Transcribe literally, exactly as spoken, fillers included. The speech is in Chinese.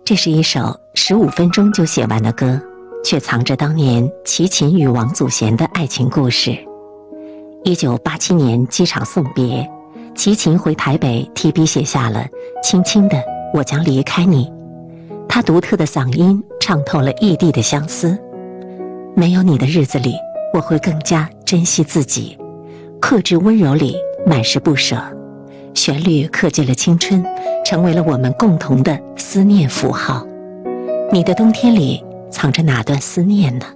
这是一首十五分钟就写完的歌，却藏着当年齐秦与王祖贤的爱情故事。一九八七年机场送别，齐秦回台北提笔写下了轻轻的我将离开你。他独特的嗓音唱透了异地的相思。没有你的日子里，我会更加珍惜自己，克制温柔里满是不舍。旋律刻进了青春，成为了我们共同的思念符号。你的冬天里藏着哪段思念呢？